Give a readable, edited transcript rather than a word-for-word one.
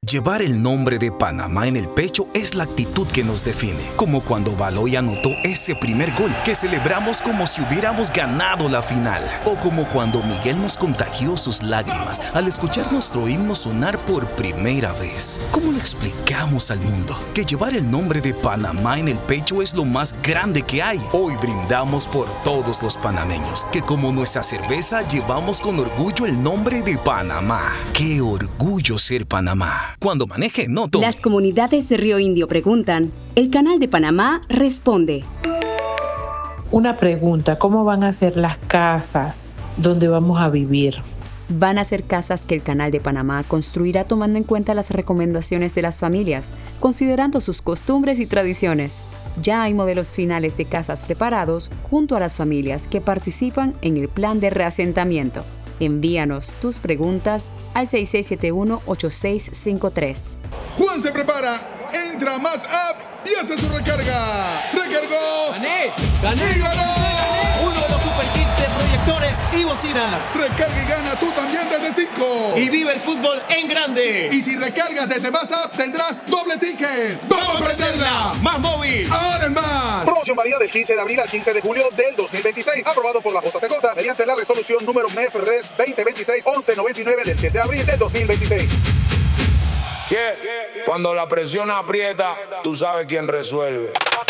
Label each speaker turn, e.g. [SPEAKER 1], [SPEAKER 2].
[SPEAKER 1] Llevar el nombre de Panamá en el pecho es la actitud que nos define, como cuando Baloy anotó ese primer gol que celebramos como si hubiéramos ganado la final, o como cuando Miguel nos contagió sus lágrimas al escuchar nuestro himno sonar por primera vez. ¿Cómo le explicamos al mundo que llevar el nombre de Panamá en el pecho es lo más grande que hay? Hoy brindamos por todos los panameños, que como nuestra cerveza llevamos con orgullo el nombre de Panamá. ¡Qué orgullo ser Panamá! Cuando maneje, no tome.
[SPEAKER 2] Las comunidades de Río Indio preguntan. El Canal de Panamá responde.
[SPEAKER 3] Una pregunta, ¿cómo van a ser las casas donde vamos a vivir?
[SPEAKER 2] Van a ser casas que el Canal de Panamá construirá tomando en cuenta las recomendaciones de las familias, considerando sus costumbres y tradiciones. Ya hay modelos finales de casas preparados junto a las familias que participan en el plan de reasentamiento. Envíanos tus preguntas al 6671-8653.
[SPEAKER 4] Juan se prepara, entra a Más App y hace su recarga. ¡Recargó!
[SPEAKER 5] ¡Gané!
[SPEAKER 4] ¡Y ganó!
[SPEAKER 5] Uno de los super kits de proyectores y bocinas.
[SPEAKER 4] Recarga y gana tú también desde 5.
[SPEAKER 5] Y vive el fútbol en grande.
[SPEAKER 4] Y si recargas desde Más App tendrás doble ticket. ¡Vamos a prenderla!
[SPEAKER 5] ¡Más móvil!
[SPEAKER 4] ¡Ahora es más!
[SPEAKER 6] Promoción válida del 15 de abril al 15 de julio del 2026. Aprobado por la JCJ mediante la resolución número MEF-RES 2026-1199 del 7 de abril del 2026.
[SPEAKER 7] Cuando la presión aprieta, tú sabes quién resuelve.